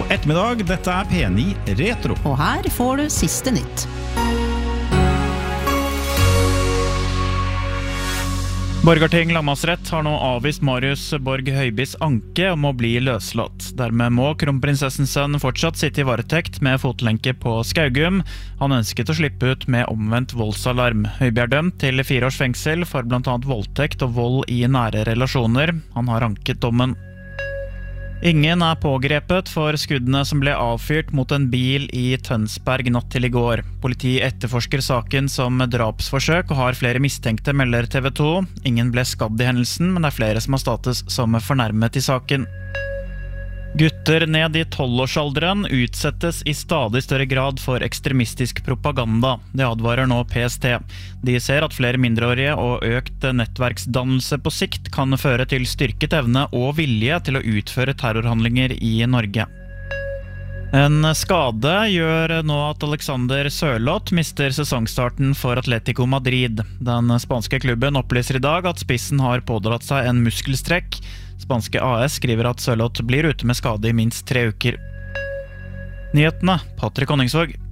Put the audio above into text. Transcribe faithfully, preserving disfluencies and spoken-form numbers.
God ettermiddag, dette er P ni Retro. Og her får du siste nytt. Borgarting lagmannsrett har nå avvist Marius Borg Høibys anke om å bli løslatt. Dermed må kronprinsessens sønn fortsatt sitte i varetekt med fotlenke på Skaugum. Han ønsket å slippe ut med omvendt voldsalarm. Høiby er dømt til fire års fengsel for blant annet voldtekt og vold i nære relasjoner. Han har anket dommen. Ingen er pågrepet for skuddene som ble avfyrt mot en bil i Tønsberg natt til i går. Politiet etterforsker saken som drapsforsøk og har flere mistenkte, melder T V to. Ingen ble skadd i hendelsen, men det er flere som har status som fornærmet i saken. Gutter ned i tolvårsalderen utsettes i stadig større grad for ekstremistisk propaganda. Det advarer nå P S T. De ser at flere mindreårige og økt nettverksdannelse på sikt kan føre til styrket evne og vilje til å utføre terrorhandlinger i Norge. En skade gjør nå at Alexander Sørloth mister sesongstarten for Atletico Madrid. Den spanske klubben opplyser i dag at spissen har pådratt seg en muskelstrekk. Spanske A S skriver at Sørloth blir ute med skade i minst tre uker. Nyhetene, Patrick Honningsvåg.